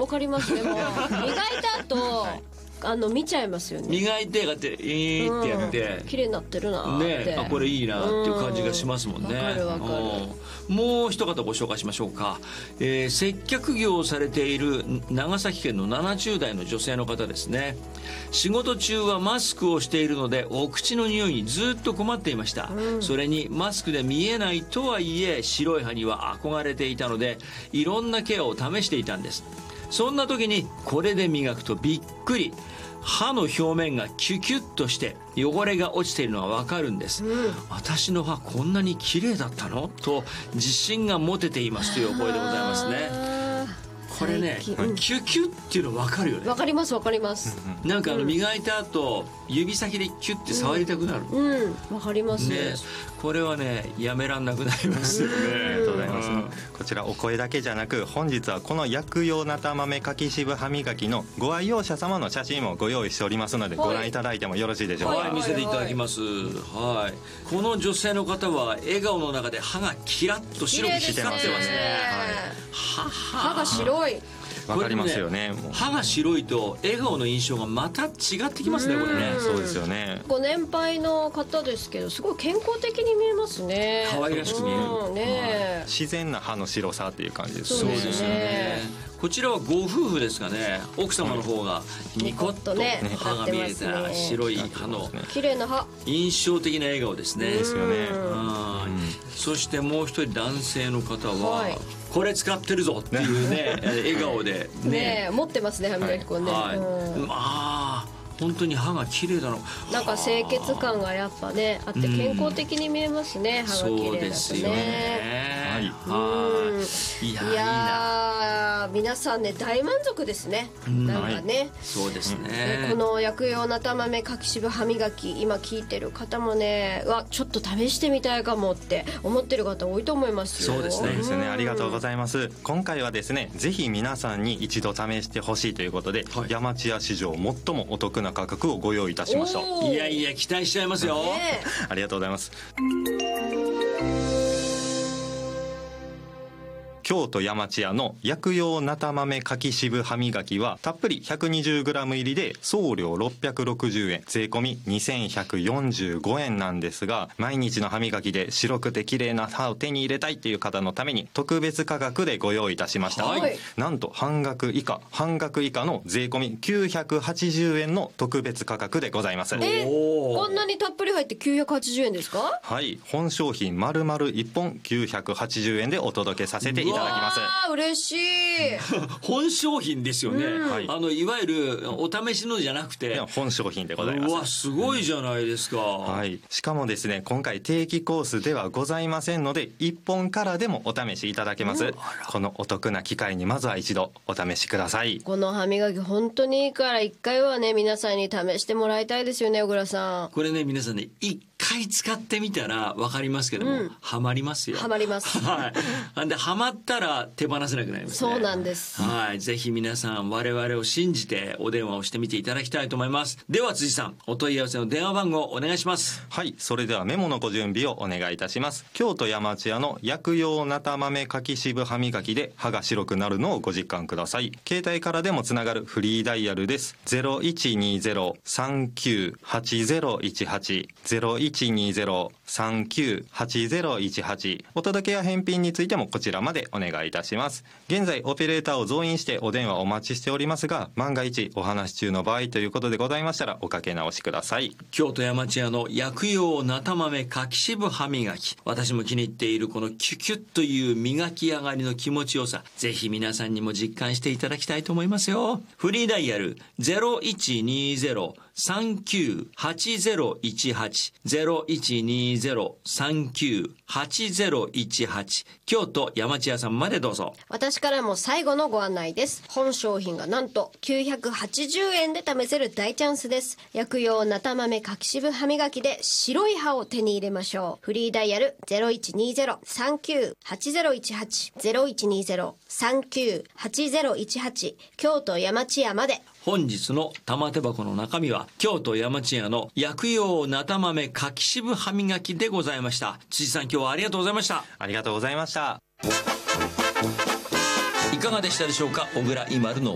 わかりますね。もう磨いた後、はい見ちゃいますよね。 磨いてこうやってってやって、 綺麗になってるなーって、 ね、これいいなっていう感じがしますもんね。 わかるわかる。 もう一方ご紹介しましょうか。接客業をされている長崎県の70代の女性の方ですね。仕事中はマスクをしているのでお口の匂いにずっと困っていました、それにマスクで見えないとはいえ白い歯には憧れていたのでいろんなケアを試していたんです。そんな時にこれで磨くとびっくり、歯の表面がキュキュッとして汚れが落ちているのがわかるんです、私の歯こんなに綺麗だったのと自信が持てていますというお声でございますね。これね、キュキュっていうの分かるよね。 分かります分かります。 なんか磨いた後指先でキュッて触りたくなる。 分かりますね。 これはねやめらんなくなりますよね。 ありがとうございます。こちらお声だけじゃなく本日はこの薬用なた豆かき渋歯磨きのご愛用者様の写真もご用意しておりますので、ご覧いただいてもよろしいでしょうか。 はい、見せていただきます。はい、この女性の方は笑顔の中で歯がキラッと白く光ってますね。 歯が白い。 わかりますよね。 歯が白いと笑顔の印象がまた違ってきますね。これね。 そうですよね。 ご年配の方ですけどすごい健康的に見えますね。 可愛らしく見える、 ね、 自然な歯の白さっていう感じです。 そうですよね。こちらはご夫婦ですかね。奥様の方がニコッと歯が見えた白い歯の綺麗な歯、 印象的な笑顔ですね。 ですよね。 そしてもう一人男性の方は、これ使ってるぞっていうね笑顔でね持ってますね歯磨き粉ね。 本当に歯が綺麗だの。 なんか清潔感がやっぱねあって健康的に見えますね、歯が綺麗だとね。そうですよね。いや皆さんね大満足ですね。なんかね、 そうですね。 この薬用なた豆かき渋歯磨き今聞いてる方もねちょっと試してみたいかもって思ってる方多いと思いますよ。 そうですね。 ありがとうございます。今回はですねぜひ皆さんに一度試してほしいということで、山千屋史上最もお得な価格をご用意いたしました。 いやいや期待しちゃいますよ、 ありがとうございます。京都山千屋の薬用なた豆かき渋歯磨きはたっぷり 120g 入りで送料660円税込み2145円なんですが、毎日の歯磨きで白くて綺麗な歯を手に入れたいっていう方のために特別価格でご用意いたしました、なんと半額以下の税込み980円の特別価格でございます。 こんなにたっぷり入って980円ですか？ はい、本商品丸々1本980円でお届けさせていただきます。 嬉しい本商品ですよね、いわゆるお試しのじゃなくて本商品でございます。 うわすごいじゃないですか、 しかもですね今回定期コースではございませんので1本からでもお試しいただけます。このお得な機会にまずは一度お試しください。 この歯磨き本当にいいから1回はね皆さんに試してもらいたいですよね。小倉さん、 これね皆さんね1回使ってみたら分かりますけども、ハマりますよ。 ハマります。 でハマったら手放せなくなりますね。 そうなんです。 ぜひ皆さん我々を信じてお電話をしてみていただきたいと思います。では辻さんお問い合わせの電話番号お願いします。 はい、それではメモのご準備をお願いいたします。京都山千屋の薬用なた豆かき渋歯磨きで歯が白くなるのをご実感ください。携帯からでもつながるフリーダイヤルです。 0120-398018 0120-398018 お届けや返品についてもこちらまでお願いいたします。現在オペレーターを増員してお電話お待ちしておりますが、万が一お話中の場合ということでございましたらおかけ直しください。 京都山千屋の薬用なた豆かき渋歯磨き、私も気に入っているこのキュキュッという磨き上がりの気持ちよさ、ぜひ皆さんにも実感していただきたいと思いますよ。フリーダイヤル 0120-398018 0120-398018 京都山千屋さんまでどうぞ。 私からも最後のご案内です。本商品がなんと980円で試せる大チャンスです。薬用なた豆かき渋歯磨きで白い歯を手に入れましょう。フリーダイヤル 0120-398018 0120-398018 京都山千屋まで。 本日の玉手箱の中身は京都山千屋の薬用なた豆かき渋歯磨きでございました。辻さん今日はありがとうございました。 ありがとうございました。 いかがでしたでしょうか。小倉イマルの